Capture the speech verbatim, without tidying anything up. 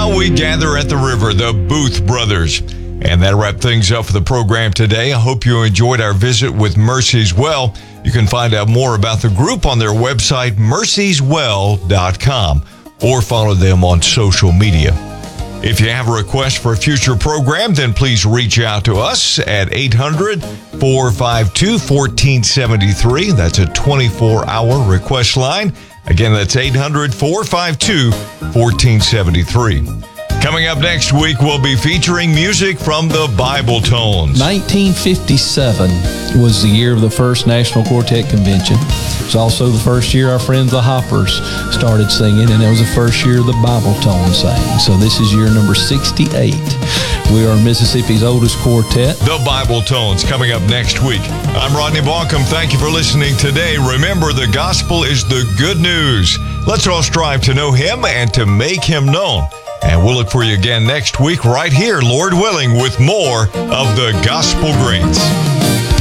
Now we gather at the river, the Booth Brothers. And that wraps things up for the program today. I hope you enjoyed our visit with Mercy's Well. You can find out more about the group on their website, mercys well dot com, or follow them on social media. If you have a request for a future program, then please reach out to us at eight hundred, four five two, one four seven three. That's a twenty-four hour request line. Again, that's eight hundred, four five two, one four seven three. Coming up next week, we'll be featuring music from the Bible Tones. nineteen fifty-seven was the year of the first National Quartet Convention. It's also the first year our friends the Hoppers started singing, and it was the first year the Bible Tones sang. So this is year number sixty-eight. We are Mississippi's oldest quartet. The Bible Tones coming up next week. I'm Rodney Bonkum. Thank you for listening today. Remember, the gospel is the good news. Let's all strive to know Him and to make Him known. And we'll look for you again next week right here, Lord willing, with more of the Gospel Greats.